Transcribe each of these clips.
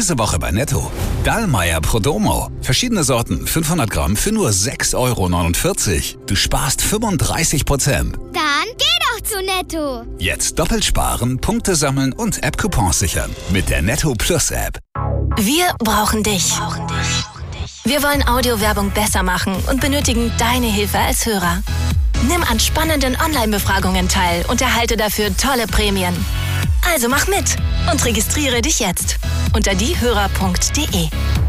Diese Woche bei Netto. Dallmayr Prodomo. Verschiedene Sorten, 500 Gramm für nur 6,49 €. Du sparst 35%. Dann geh doch zu Netto. Jetzt doppelt sparen, Punkte sammeln und App-Coupons sichern. Mit der Netto Plus App. Wir brauchen dich. Wir wollen Audiowerbung besser machen und benötigen deine Hilfe als Hörer. Nimm an spannenden Online-Befragungen teil und erhalte dafür tolle Prämien. Also mach mit und registriere dich jetzt unter diehörer.de.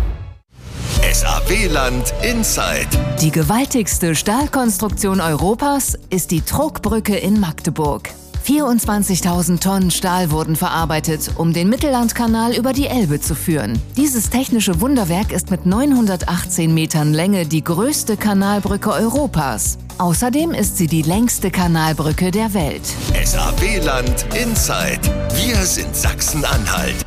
SAW-Land Inside. Die gewaltigste Stahlkonstruktion Europas ist die Trugbrücke in Magdeburg. 24.000 Tonnen Stahl wurden verarbeitet, um den Mittellandkanal über die Elbe zu führen. Dieses technische Wunderwerk ist mit 918 Metern Länge die größte Kanalbrücke Europas. Außerdem ist sie die längste Kanalbrücke der Welt. SAW-Land Inside. Wir sind Sachsen-Anhalt.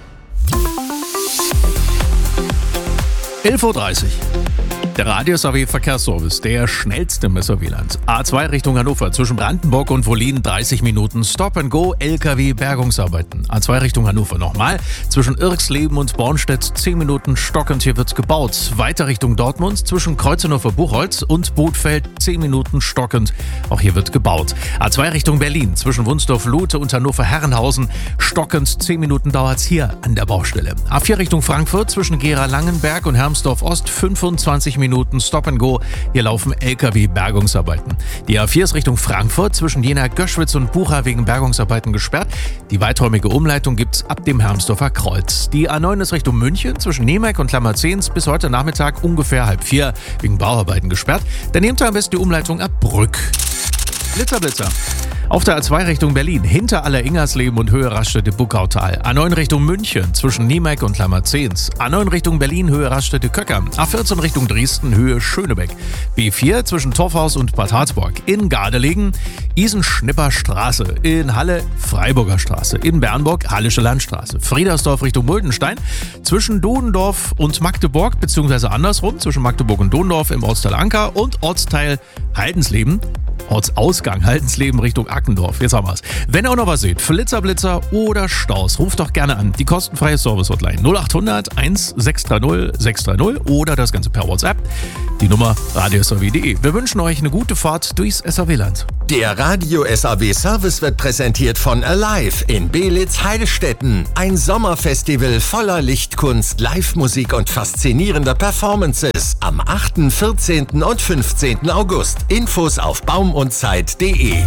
11:30 Uhr. Der Radio-SAW-Verkehrsservice, der schnellste im SAW-Land. A2 Richtung Hannover, zwischen Brandenburg und Wollin 30 Minuten Stop-and-Go, LKW-Bergungsarbeiten. A2 Richtung Hannover nochmal, zwischen Irxleben und Bornstedt 10 Minuten stockend, hier wird gebaut. Weiter Richtung Dortmund, zwischen Kreuzenhofer-Buchholz und Bothfeld 10 Minuten stockend, auch hier wird gebaut. A2 Richtung Berlin, zwischen Wunsdorf-Lute und Hannover-Herrenhausen, stockend 10 Minuten dauert's hier an der Baustelle. A4 Richtung Frankfurt, zwischen Gera-Langenberg und Hermsdorf-Ost 25 Minuten Stop-and-Go. Hier laufen LKW-Bergungsarbeiten. Die A4 ist Richtung Frankfurt, zwischen Jena-Göschwitz und Bucha wegen Bergungsarbeiten gesperrt. Die weiträumige Umleitung gibt's ab dem Hermsdorfer Kreuz. Die A9 ist Richtung München, zwischen Nemek und Lammerzehns bis heute Nachmittag ungefähr 3:30 wegen Bauarbeiten gesperrt. Dann nehmt ihr am besten die Umleitung ab Brück. Blitzer. Auf der A2 Richtung Berlin, hinter Aller-Ingersleben und Höhe Raststätte-Buckautal. A9 Richtung München, zwischen Niemek und Lammerzehns. A9 Richtung Berlin, Höhe Raststätte-Köcker. A14 Richtung Dresden, Höhe Schönebeck. B4 zwischen Torfhaus und Bad Harzburg. In Gardelegen, Isenschnipper-Straße. In Halle, Freiburger Straße. In Bernburg, Hallische Landstraße. Friedersdorf Richtung Muldenstein. Zwischen Dodendorf und Magdeburg, beziehungsweise andersrum, zwischen Magdeburg und Dodendorf im Ortsteil Anker und Ortsteil Haldensleben. Ortsausgang Haldensleben Richtung Ackendorf. Jetzt haben wir's. Wenn ihr auch noch was seht, Blitzer oder Staus, ruft doch gerne an. Die kostenfreie Service-Hotline 0800 1630 630 oder das Ganze per WhatsApp. Die Nummer radio-SAW.de. Wir wünschen euch eine gute Fahrt durchs SAW-Land. Der Radio-SAW-Service wird präsentiert von Alive in Belitz-Heilstätten. Ein Sommerfestival voller Lichtkunst, Live-Musik und faszinierender Performances. Am 8., 14. und 15. August. Infos auf baumundzeit.de.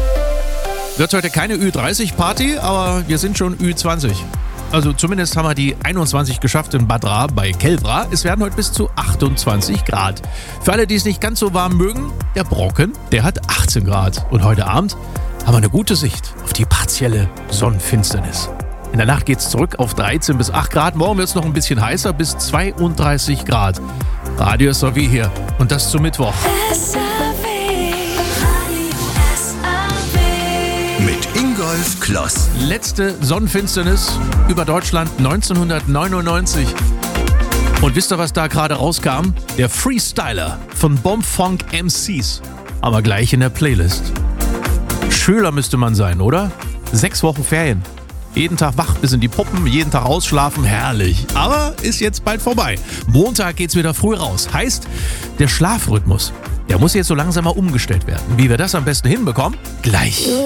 Wird heute keine Ü30-Party, aber wir sind schon Ü20. Also zumindest haben wir die 21 geschafft in Bad Ra bei Kelbra. Es werden heute bis zu 28 Grad. Für alle, die es nicht ganz so warm mögen, der Brocken, der hat 18 Grad. Und heute Abend haben wir eine gute Sicht auf die partielle Sonnenfinsternis. In der Nacht geht es zurück auf 13 bis 8 Grad. Morgen wird es noch ein bisschen heißer, bis 32 Grad. Radio SAW hier und das zum Mittwoch. Mit Ingolf Kloss. Letzte Sonnenfinsternis über Deutschland 1999. Und wisst ihr, was da gerade rauskam? Der Freestyler von Bombfunk MCs. Aber gleich in der Playlist. Schüler müsste man sein, oder? 6 Wochen Ferien. Jeden Tag wach bis in die Puppen, jeden Tag ausschlafen, herrlich. Aber ist jetzt bald vorbei. Montag geht's wieder früh raus. Heißt, der Schlafrhythmus, der muss jetzt so langsam mal umgestellt werden. Wie wir das am besten hinbekommen? Gleich.